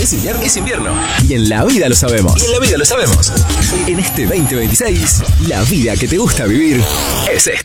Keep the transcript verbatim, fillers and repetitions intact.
¿Es invierno? Es invierno. Y en la vida lo sabemos. Y en la vida lo sabemos. En este veinte veintiséis, la vida que te gusta vivir es esta.